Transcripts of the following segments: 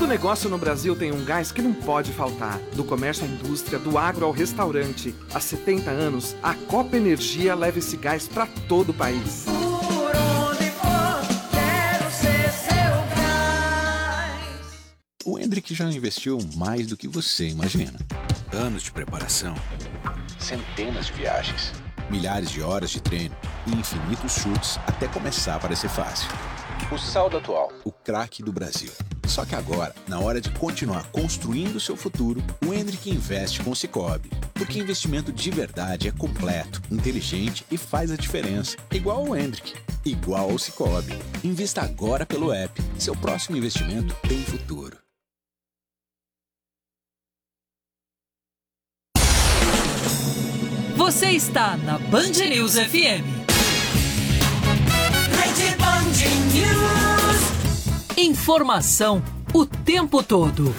Todo negócio no Brasil tem um gás que não pode faltar. Do comércio à indústria, do agro ao restaurante. Há 70 anos, a Copa Energia leva esse gás para todo o país. Por onde for, quero ser seu gás. O Hendrick já investiu mais do que você imagina. Anos de preparação, centenas de viagens, milhares de horas de treino e infinitos chutes até começar a parecer fácil. O saldo atual, o craque do Brasil. Só que agora, na hora de continuar construindo o seu futuro, o Hendrick investe com o Sicoob. Porque investimento de verdade é completo, inteligente e faz a diferença. Igual ao Hendrick, igual ao Sicoob. Invista agora pelo app. Seu próximo investimento tem futuro. Você está na Band News FM. Rede Band News. Informação o tempo todo.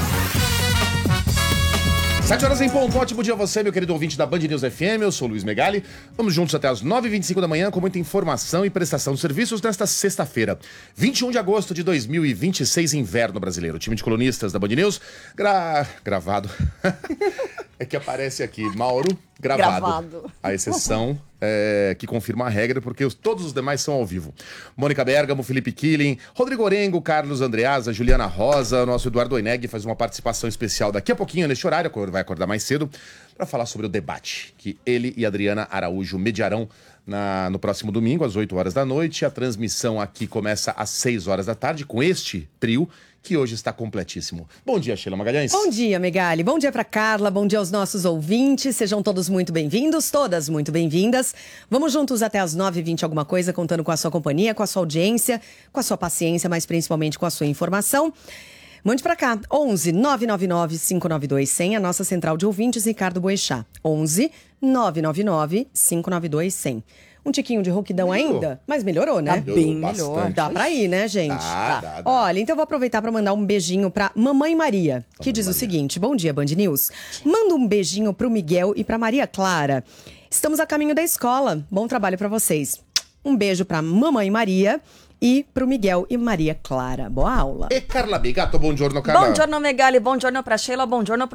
7 horas em ponto. Ótimo dia a você, meu querido ouvinte da Band News FM. Eu sou o Luiz Megali. Vamos juntos até as 9h25 da manhã com muita informação e prestação de serviços nesta sexta-feira, 21 de agosto de 2026, inverno brasileiro. O time de colunistas da Band News gravado. É que aparece aqui, Mauro, gravado. A exceção que confirma a regra, porque todos os demais são ao vivo. Mônica Bergamo, Felipe Killing, Rodrigo Orengo, Carlos Andreasa, Juliana Rosa, nosso Eduardo Oineg faz uma participação especial daqui a pouquinho, neste horário, vai acordar mais cedo, para falar sobre o debate que ele e Adriana Araújo mediarão no próximo domingo, às 8 horas da noite. A transmissão aqui começa às 6 horas da tarde, com este trio, que hoje está completíssimo. Bom dia, Sheila Magalhães. Bom dia, Megali. Bom dia para Carla, bom dia aos nossos ouvintes. Sejam todos muito bem-vindos, todas muito bem-vindas. Vamos juntos até as 9h20 alguma coisa, contando com a sua companhia, com a sua audiência, com a sua paciência, mas principalmente com a sua informação. Mande para cá, 11 999 592 100, a nossa central de ouvintes, Ricardo Boechat. 11 999 592 100. Um tiquinho de rouquidão ainda, mas melhorou, né? Melhorou Bem bastante. melhor. Dá pra ir, né, gente? Dá. Olha, então eu vou aproveitar pra mandar um beijinho pra Mamãe Maria, que diz o seguinte: bom dia, Band News. Manda um beijinho pro Miguel e pra Maria Clara. Estamos a caminho da escola. Bom trabalho pra vocês. Um beijo pra Mamãe Maria e pro Miguel e Maria Clara. Boa aula. E Carla Bigato, bom giorno, Carla. Buongiorno Megali, buongiorno pra Sheila, buongiorno